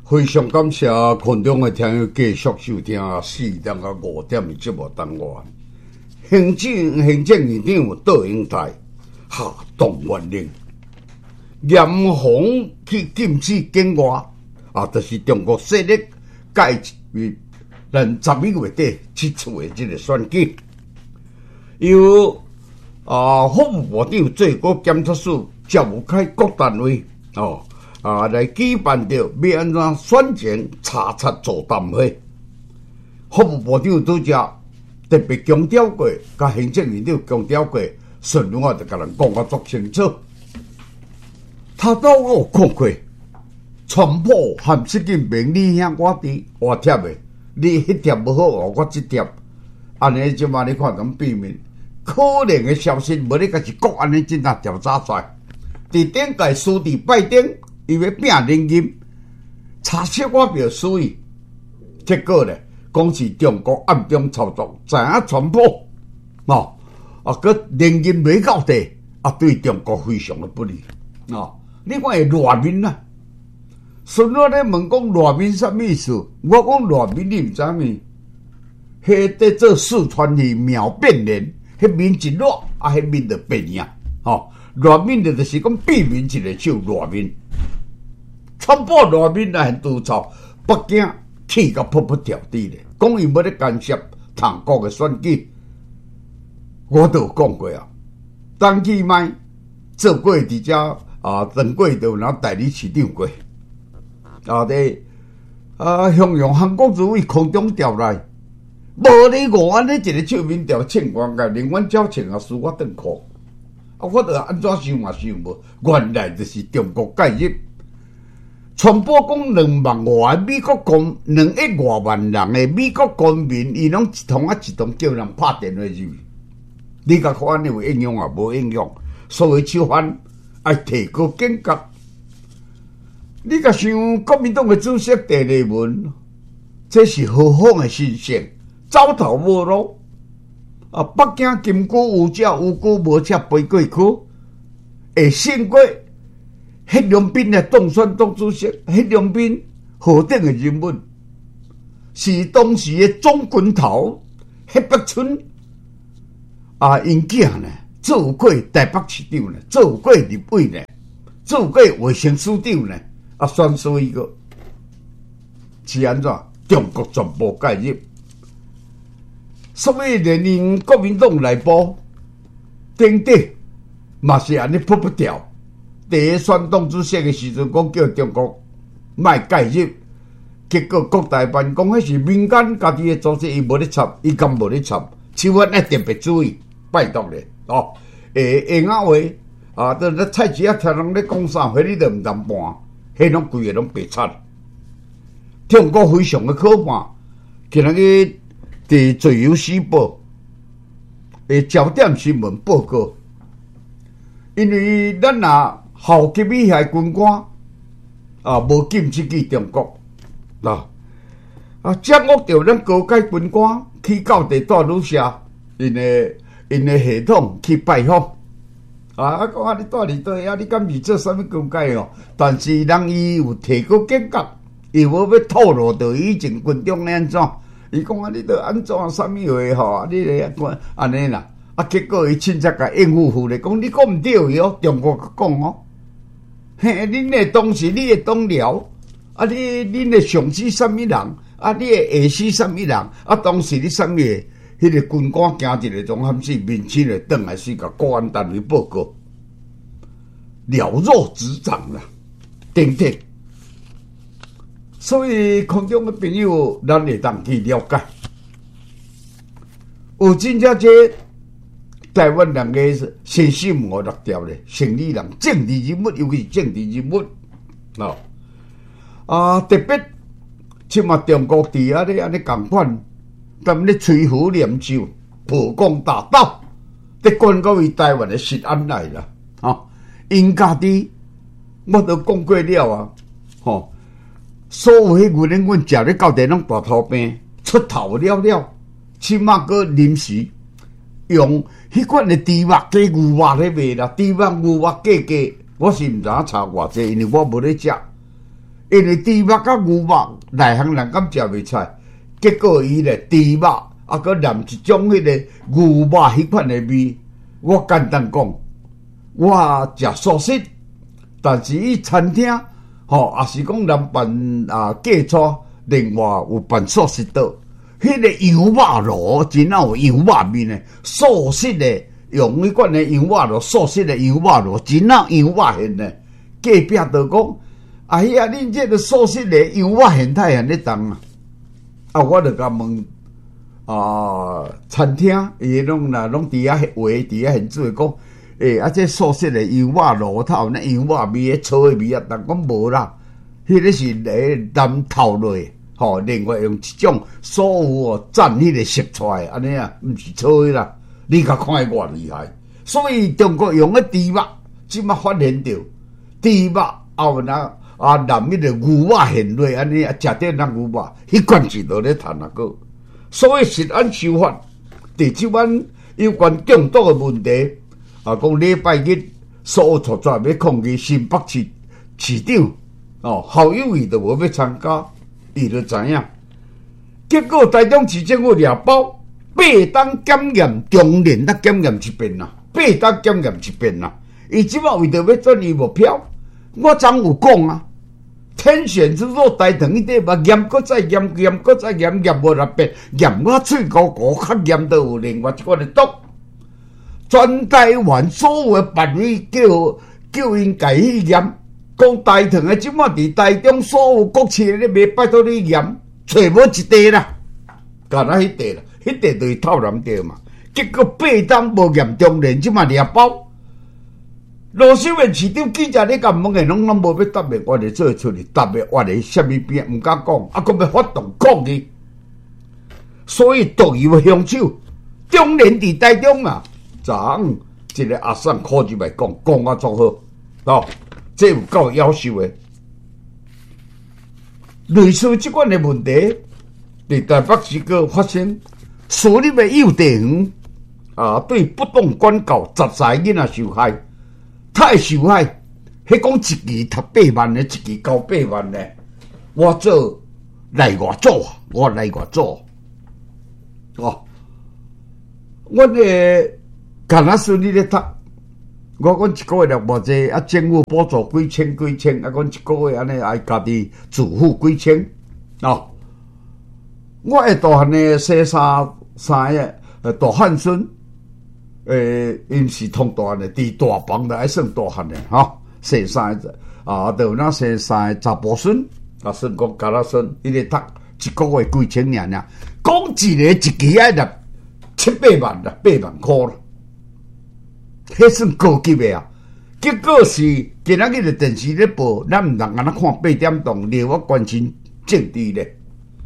非常感谢群众的听友继续收听4点到5点的节目单元。行政院长杜英台下动员令，严防去禁止境外就是中国势力介入咱11月底7出的这个选举。由法务部长最高检察署赵武开各单位来举办着要安怎选前查察座谈会。法务部长拄则特别强调过，甲行政院长强调过，顺路我就甲人讲个足清楚。他都有讲过，传播含习近平你兄我弟画贴的，你迄贴无好，我这贴，安尼即嘛你看怎避免可能的消息，无你家是国安的侦查调查出来。伫顶届书记拜登，伊要拼连任，查册我表示意，结果呢，讲是中国暗中操作，知影传播，佮连任未到地，对中国非常的不利，你看会赖面啊？孙我咧问讲赖面什么意思？我讲赖面你毋知咩？迄在做四川语秒变脸，迄面一落迄面就变样，赖面就是讲避免一个手赖面。传播赖面来督促北京气甲噗噗跳地咧，讲伊要咧干涉唐国的选举，我都有讲过啊。当期卖做过伫遮当过就有代理市长过，向用韩国主义空中调来，无你我安尼一个手面调千万个，另外交钱输我顿裤，我就安怎想嘛想无，原来就是中国介入。传播讲2万外美国公2亿多万人的美国公民，伊拢一通叫人拍电话入，你甲看你有影响啊？无影响，所谓囚犯爱提高警觉。你甲想国民党的主席第2文，这是何方的新鲜？走投无路北京金龟有只有龟无只飞过去，会胜过迄两边的当选党主席，迄两边何等的人物，是当时的总军头迄北村因囝呢，做过台北市长呢，做过立委呢，做过卫生署长呢，选出一个是安怎？中国全部介入，所以连国民党内部顶底嘛是安尼扑不掉。第一选党主席的时阵，讲叫中国莫介入，结果国台办讲迄是民间家己的组织，伊无咧插，伊敢无咧插，请阮要特别注意，拜托咧，下话都咧菜市听人咧讲啥，迄你都毋通办，迄拢规个拢白插。中国非常的可怕，今日伫《自由时报》的焦点新闻报告，因为咱校级以下军官无禁止去中国掌握着咱高阶军官去到地大旅社因的系统去拜访讲你住伫倒你敢是做啥物高阶但是人伊有提高警觉，伊无要透露到以前军中安怎，伊讲你着安怎啥物话你咧安尼啦结果伊凊彩甲应付咧讲你讲毋对中国讲恁的同事，你的同僚恁的上司什么人你的下司什么人当时你什么迄个军官惊一个总喊死面前的转来是甲公安单位报告，了若指掌啦，等等。所以空中的朋友，咱会当去了解，有真正这台湾人的新新5、6条咧，生理人、政治人物，尤其是政治人物特别即嘛中国伫咧安尼共款，踮咧吹胡念咒、曝光大道，伫关到伊台湾的实安来啦因家己我都讲过了所有迄牛奶阮食咧到底拢大头病出头了，起码个临时用迄款的猪肉加牛肉咧卖啦，猪肉牛肉价，我是毋知影差偌济，因为我无咧食。 因为猪肉甲牛肉内行人敢食袂出，结果伊咧猪肉搁淋一种迄个牛肉迄款的味。我简单讲，我食素食，但是伊餐厅也是讲人办嫁娶，另外有办素食岛，迄个油肉炉真有油肉味呢，素食的用迄款的油肉炉，素食的油肉炉真有油肉馅呢。隔壁就讲。恁这个素食的油肉现太现咧动我就甲问餐厅，伊拢伫遐话，伫遐现做讲，这素食的油肉炉头有那油肉味、醋的味但讲无啦，迄个是南头类，另外用一种所有蘸迄个食出来，安尼毋是醋的啦，你甲看偌厉害，所以中国用的猪肉，即马发现到猪肉后那。淋迄个牛肉馅落安尼食着那牛肉，迄款是落咧谈个。所以食安修法，第即晚有关中毒的问题，讲礼拜日所有出专要抗议新北市长侯友宜就无要参加，伊就知影。结果台中市政府掠包8档检验，中年才检验一遍啦，8档检验一遍啦。伊即马为着要转移目标。我昨有讲天选之若台糖迄块嘛验，搁再验，验搁再验，验无六遍，验我嘴高高，较验到有另外一款的毒。全台湾所有的办委叫因家去验，讲台糖的即马伫台中所有国市咧卖，拜托你验，找无一地啦，干那迄地啦，迄地就是透南地嘛。结果8档无验中连，即马掠包。罗秀燕市长记者咧甲问的，拢无要答的，我哋做出嚟答的，我哋虾米边唔敢讲，佫要发动抗议，所以毒油凶手，中年伫台中昨一个阿婶考入来讲啊足好，这有够夭寿的。类似即款的问题，伫台北市个发生，所立的幼稚园对不当管教10岁囡仔受害。太受害，迄讲一期读8万的，一期交8万的，我做来外做，我来外做，我干那顺利咧读，我讲一个月了无济，政府补助几千，讲一个月安尼爱家己自付几千，我下大汉的生三个大汉孙。因是通大汉的，伫大房的爱算大汉的生三个就有那生三个查甫孙，算讲甲那孙，伊咧读一个月几千尔，讲一个一期爱入7、8万啦，8万块啦，迄算高级的结果是今仔日的电视咧报，咱毋通安那看8点档，令我关心政治咧，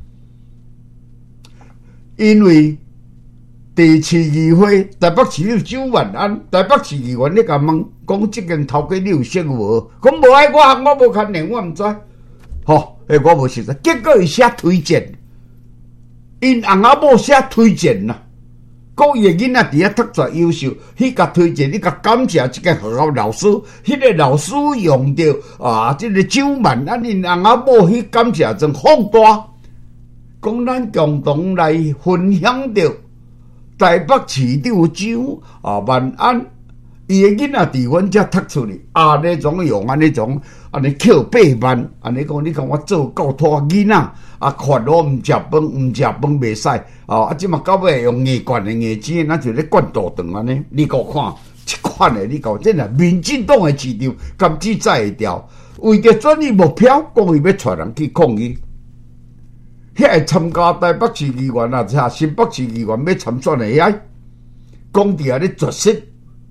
因为。第市议会，台北市长周万安，台北市议员咧甲问，讲即间头家你有识无？讲无爱我无牵连，我毋知。我无识得。结果伊写推荐，因翁仔某写推荐啦。讲伊个囡仔伫遐特别优秀，迄甲推荐，你甲感谢即个学校老师，迄个老师用着即个周万安因翁仔某去感谢真放大，讲咱共同来分享着。台北市长周万安，伊个囡仔伫阮遮读出去，那种用安尼种，安尼扣8万，安尼讲，你讲我做够拖囡仔，烦恼毋食饭袂使，即嘛到尾用硬灌的硬钱，咱就咧灌大肠安尼，你给我看，即款的你讲真诶，民进党的市长甘只载会掉，为着转移目标，讲伊要带人去抗议。遐参加台北市议员新北市议员要参选的遐，讲伫遐咧绝食，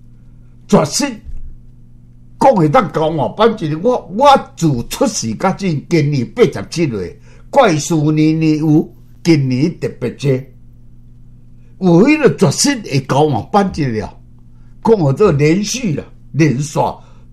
讲会当交换班一个。我自出世甲今年87岁，怪事年有，今年特别多，有迄个绝食会交换班一了，讲我这连续啦，连刷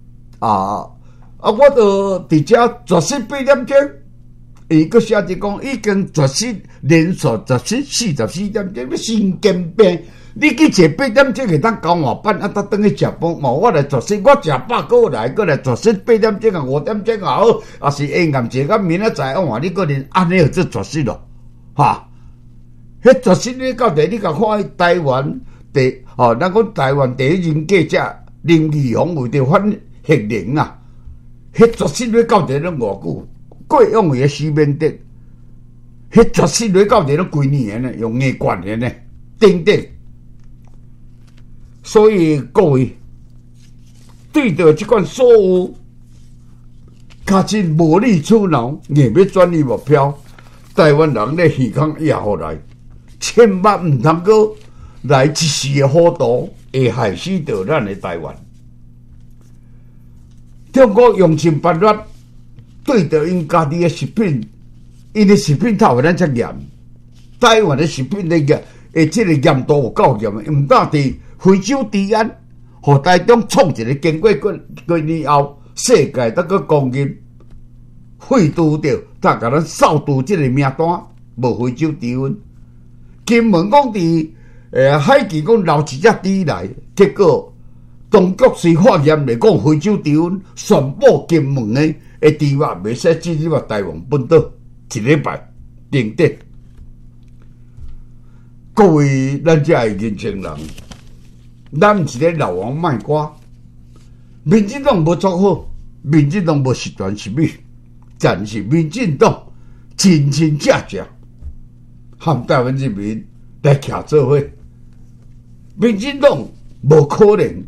我就伫遮绝食8点钟。伊个写字讲，已经绝食连续44点钟，要神经病， 你去坐8点钟会当交换班，啊，当等去食饭，我来作息，我食饱过来作息8点钟啊5点钟也好，啊是下暗坐到明仔载，我话你个人安尼就作息咯，哈，迄作息你到底你甲看台湾咱讲台湾第一人记者林义宏为着反核能啊，迄作息你到底拢偌久？过往的施明德，迄作息你到底拢几年呢？用硬管的呢？等等。所以各位对着这款所有较真无理取闹、硬要转移目标，台湾人咧耳孔压下来，千万唔通阁来一时的糊涂，会害死到咱的台湾。中国用尽办法对着因家己的食品，因的食品头咱才严，台湾的食品的这个严度有够严，唔但伫非洲治安，互台中创一个经过几年后，世界得个公认废除掉，才甲咱扫除这个名单，无非洲猪瘟。金门讲伫海基讲留一只猪来，结果当局是发言来讲非洲猪瘟，宣布金门的猪肉袂使进入台湾本岛一礼拜等等。各位，咱这的年轻人。咱毋是咧老王卖瓜，民进党无做好，民进党无实权实美，但是民进党真真正正和台湾人民来徛做伙，民进党无可能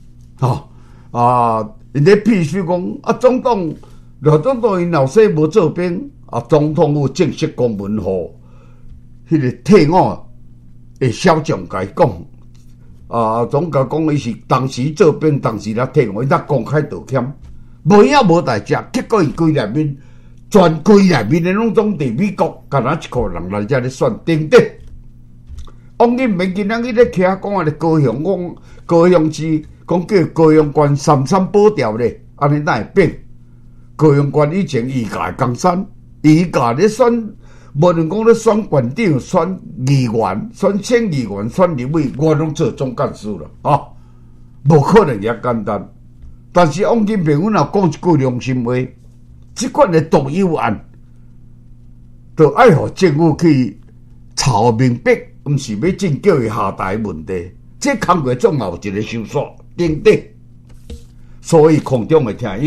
因咧必须讲总统罗总统因老师无做兵总统有正式公文互迄个退伍的小将甲伊讲。总甲讲伊是当时做兵，当时来退伍，伊才公开道歉，无影无代价。结果伊规内面，全规内面的拢总伫美国，干那一个人来遮咧选等等。王金平今仔日咧徛讲啊，咧高雄讲高雄市讲叫高雄县三山保钓咧，安尼哪会变？高雄县以前伊家江山，伊家咧选。无论讲咧选县长、选议员、选县议员、选立委，我拢做总干事了无可能遐简单。但是王金平阮若讲一句良心话，即款的毒友案，就爱互政府去查明白，毋是要真叫伊下台问题。这工作总有一个收束，等等。所以空中的听友。